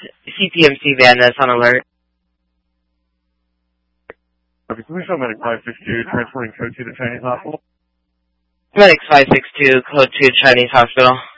CPMC van that's on alert. Okay, can we show Medic 562 transporting code 2 to Chinese Hospital? Medic 562, code 2 Chinese Hospital.